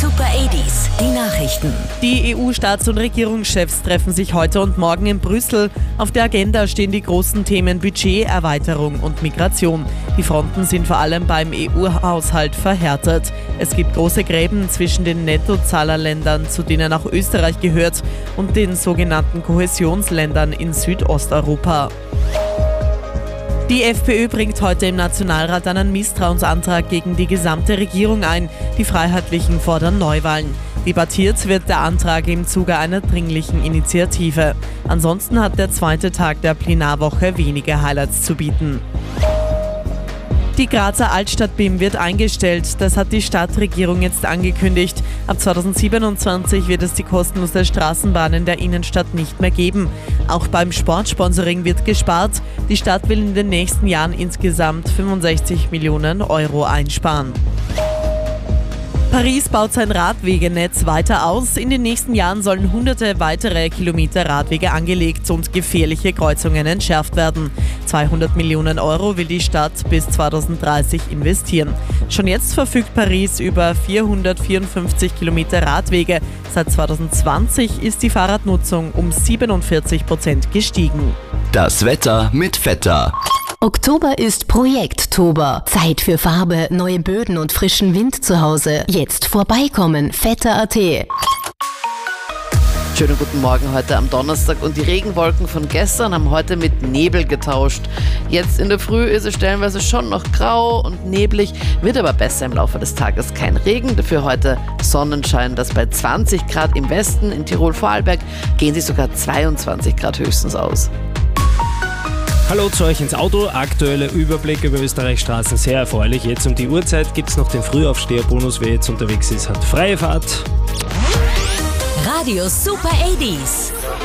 Super 80s, die Nachrichten. Die EU-Staats- und Regierungschefs treffen sich heute und morgen in Brüssel. Auf der Agenda stehen die großen Themen Budget, Erweiterung und Migration. Die Fronten sind vor allem beim EU-Haushalt verhärtet. Es gibt große Gräben zwischen den Nettozahlerländern, zu denen auch Österreich gehört, und den sogenannten Kohäsionsländern in Südosteuropa. Die FPÖ bringt heute im Nationalrat einen Misstrauensantrag gegen die gesamte Regierung ein. Die Freiheitlichen fordern Neuwahlen. Debattiert wird der Antrag im Zuge einer dringlichen Initiative. Ansonsten hat der zweite Tag der Plenarwoche wenige Highlights zu bieten. Die Grazer Altstadt-BIM wird eingestellt. Das hat die Stadtregierung jetzt angekündigt. Ab 2027 wird es die kostenlose Straßenbahn in der Innenstadt nicht mehr geben. Auch beim Sportsponsoring wird gespart. Die Stadt will in den nächsten Jahren insgesamt 65 Millionen Euro einsparen. Paris baut sein Radwegenetz weiter aus. In den nächsten Jahren sollen hunderte weitere Kilometer Radwege angelegt und gefährliche Kreuzungen entschärft werden. 200 Millionen Euro will die Stadt bis 2030 investieren. Schon jetzt verfügt Paris über 454 Kilometer Radwege. Seit 2020 ist die Fahrradnutzung um 47% gestiegen. Das Wetter mit Vetter. Oktober ist Projekttober. Zeit für Farbe, neue Böden und frischen Wind zu Hause. Jetzt vorbeikommen, vetter.at. Schönen guten Morgen heute am Donnerstag, und die Regenwolken von gestern haben heute mit Nebel getauscht. Jetzt in der Früh ist es stellenweise schon noch grau und neblig, wird aber besser im Laufe des Tages. Kein Regen, dafür heute Sonnenschein, das bei 20 Grad im Westen, in Tirol-Vorarlberg gehen sich sogar 22 Grad höchstens aus. Hallo zu euch ins Auto. Aktueller Überblick über Österreichs Straßen, sehr erfreulich. Jetzt um die Uhrzeit gibt es noch den Frühaufsteherbonus. Wer jetzt unterwegs ist, hat freie Fahrt. Radio Super 80s.